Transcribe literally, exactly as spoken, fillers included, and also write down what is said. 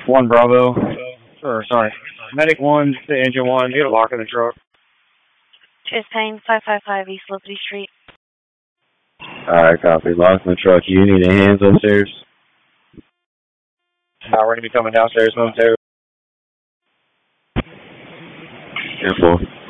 One Bravo. Or sorry, Medic One to Engine One. Get a lock in the truck. Chase Payne, five five five East Liberty Street. Alright, copy. Lock in the truck. You need a hands upstairs? Uh, we're going to be coming downstairs momentarily. ten four.